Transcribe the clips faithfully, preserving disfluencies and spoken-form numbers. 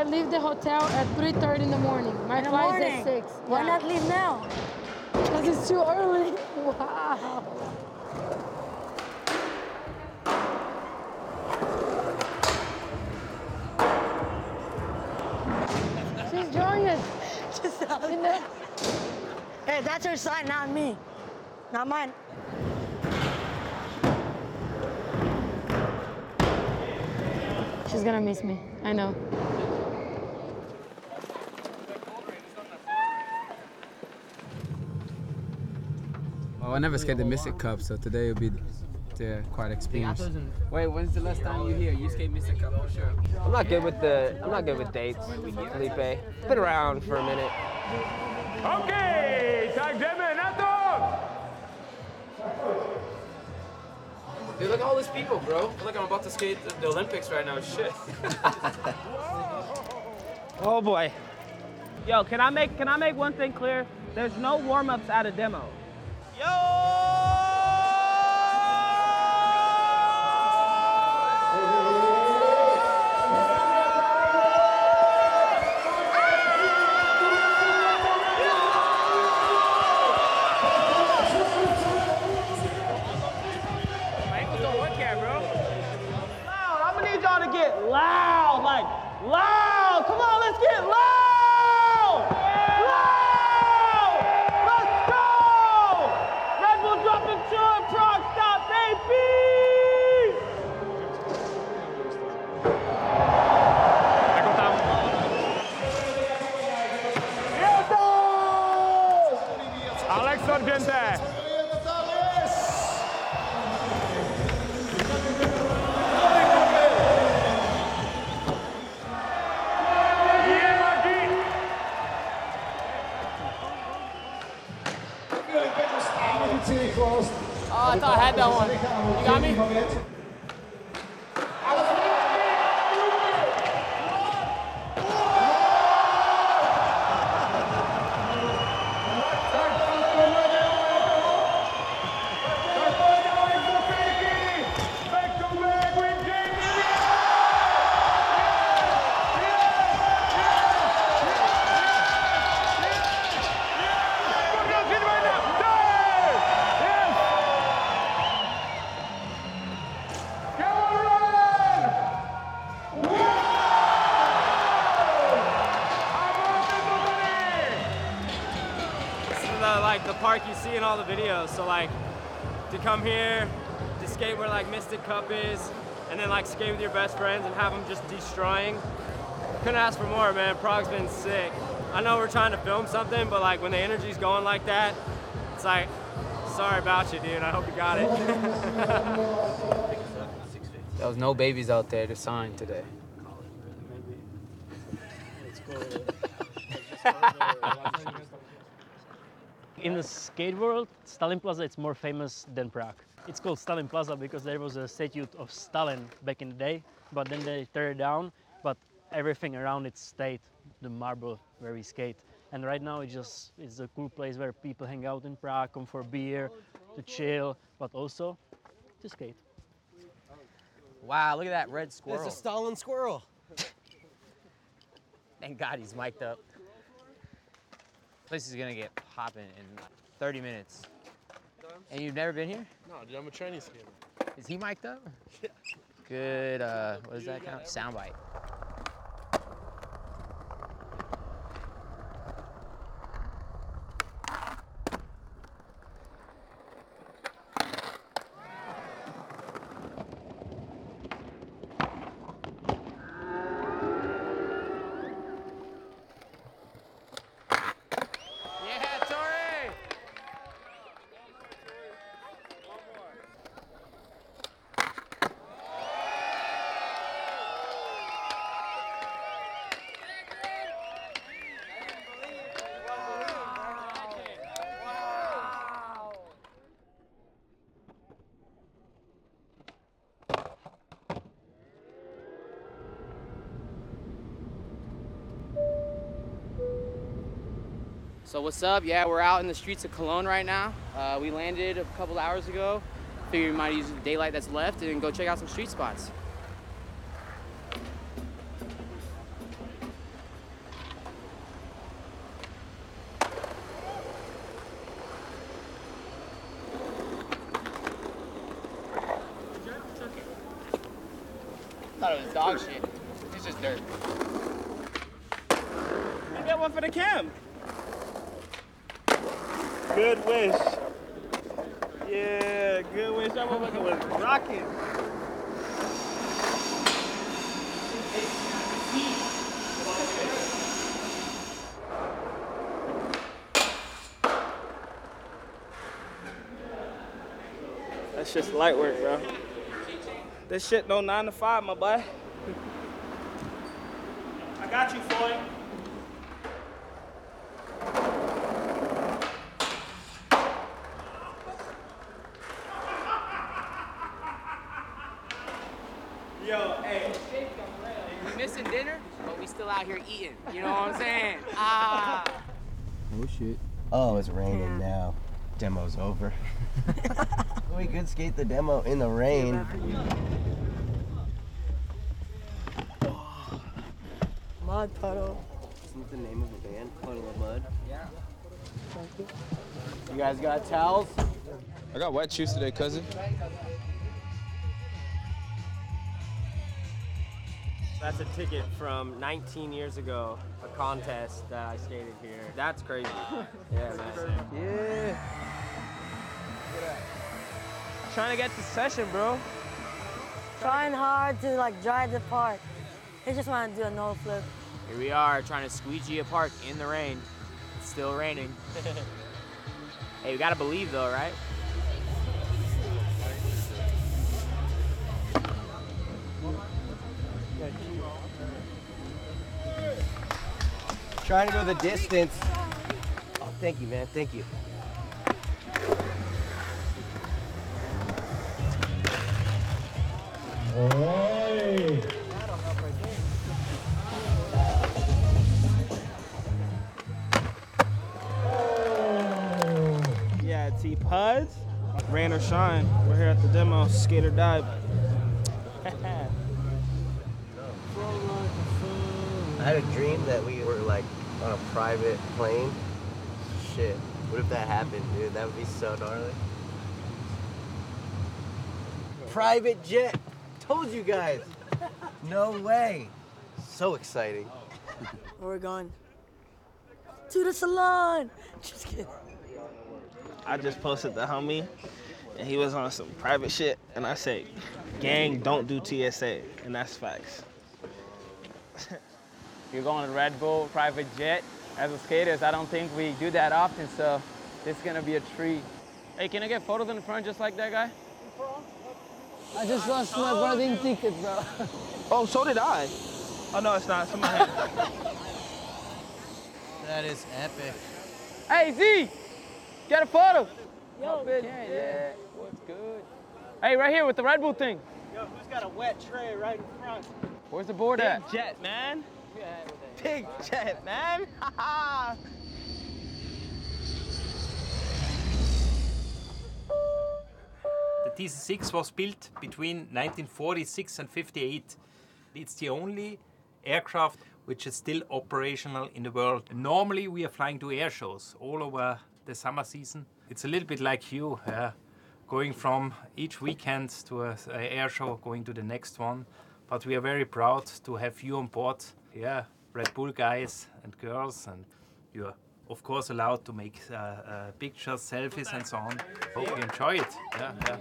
leave the hotel at three thirty in the morning. My flight is at six. Why Yeah. not leave now? Because it's too early. Wow. She's drawing it. Just You know? Hey, that's her sign, not me. Not mine. She's gonna miss me. I know. Well, I never skated the Mystic Cup, so today will be the quite experience. Wait, when's the last time you here? You skate Mystic Cup for sure. I'm not good with the. I'm not good with dates, Felipe. Been around for a minute. Okay, takdeme na to! Dude, look at all these people, bro. I feel like I'm about to skate the, the Olympics right now. Shit. Oh boy. Yo, can I make can I make one thing clear? There's no warm-ups at a demo. Yo! My ankles don't work here, bro. Loud. I'm gonna need y'all to get loud, like loud. Come on, let's get loud. Loud. Let's go. Red Bull dropping two and Prague stop, baby. Ecco tam. Alex Sorgente. Oh, I thought I had that one. You got me? The, like the park you see in all the videos, so like to come here to skate where like Mystic Cup is and then like skate with your best friends and have them just destroying, couldn't ask for more, man. Prague's been sick. I know we're trying to film something, but like when the energy's going like that, it's like, sorry about you, dude. I hope you got it. There was no babies out there to sign today. In the skate world, Stalin Plaza is more famous than Prague. It's called Stalin Plaza because there was a statue of Stalin back in the day, but then they tore it down, but everything around it stayed, the marble where we skate. And right now it's just, it's a cool place where people hang out in Prague, come for beer, to chill, but also to skate. Wow, look at that red squirrel. That's a Stalin squirrel. Thank God he's mic'd up. Place is gonna get popping in thirty minutes. And you've never been here? No, dude, I'm a Chinese skater. Is he mic'd up? Yeah. Good, uh, what does that count? Soundbite. So what's up? Yeah, we're out in the streets of Cologne right now. Uh, we landed a couple hours ago. Figured we might use the daylight that's left and go check out some street spots. thought it was dog shit. It's just dirt. You got one for the cam. Good wish. Yeah, good wish. That motherfucker was rocking. That's just light work, bro. This shit no nine to five, my boy. I got you, Floyd. Yo, hey. We missing dinner, but we still out here eating. You know what I'm saying? Ah. Oh shit. Oh, it's raining now. Demo's over. We could skate the demo in the rain. Mud puddle. Isn't the name of the band Puddle of Mud? Yeah. You guys got towels? I got wet shoes today, cousin. That's a ticket from nineteen years ago, a contest that I skated here. That's crazy. Yeah, man. Yeah. Trying to get the session, bro. Trying hard to like drive the park. They just want to do a no flip. Here we are trying to squeegee a park in the rain. It's still raining. Hey, we gotta believe though, right? Trying to go the distance. Oh, thank you, man. Thank you. Yeah, T-Puds. Rain or shine, we're here at the demo, skate or die. I had a dream that we were like on a private plane. Shit. What if that happened, dude? That would be so gnarly. Private jet. Told you guys. No way. So exciting. Where we're going? To the salon. Just kidding. I just posted the homie, and he was on some private shit, and I said, gang, don't do T S A, and that's facts. You're going to Red Bull private jet. As a skaters, I don't think we do that often, so this is gonna be a treat. Hey, can I get photos in the front just like that guy? I just lost my boarding ticket, bro. Oh, so did I. Oh, no, it's not. Somebody had That is epic. Hey, Z, get a photo. Yo, yeah, yeah, what's good? Hey, right here with the Red Bull thing. Yo, who's got a wet tray right in front? Where's the board Big at? jet, man. Big jet, man. The T C six was built between nineteen forty-six and fifty-eight. It's the only aircraft which is still operational in the world. Normally we are flying to air shows all over the summer season. It's a little bit like you, uh, going from each weekend to an air show, going to the next one. But we are very proud to have you on board. Yeah, Red Bull guys and girls, and you are of course allowed to make uh, uh, pictures, selfies and so on. Hope you enjoy it. Yeah, yeah.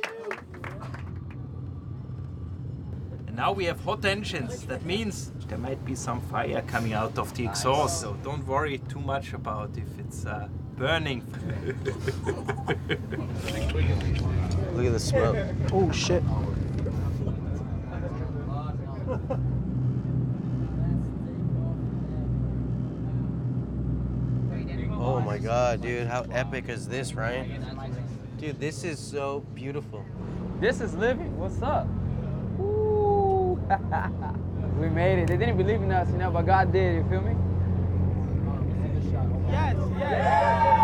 And now we have hot engines. That means there might be some fire coming out of the exhaust. So don't worry too much about if it's uh, burning. Look at the smoke. Oh, shit. Oh my god, dude, how epic is this, Ryan? Dude, this is so beautiful. This is living. What's up? Woo. We made it. They didn't believe in us, you know, but God did. You feel me? Yes, yes.